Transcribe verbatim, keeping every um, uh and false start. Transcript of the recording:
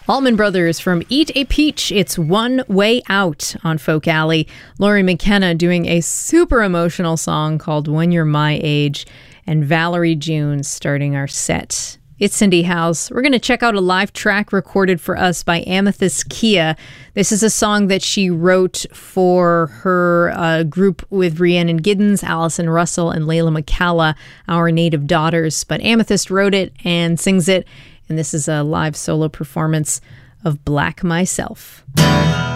Allman Brothers from Eat a Peach. It's One Way Out on Folk Alley. Laurie McKenna doing a super emotional song called When You're My Age, and Valerie June starting our set. It's Cindy House. We're going to check out a live track recorded for us by Amethyst Kia. This is a song that she wrote for her uh, group with Rhiannon Giddens, Allison Russell, and Layla McCalla, Our Native Daughters. But Amethyst wrote it and sings it, and this is a live solo performance of Black Myself.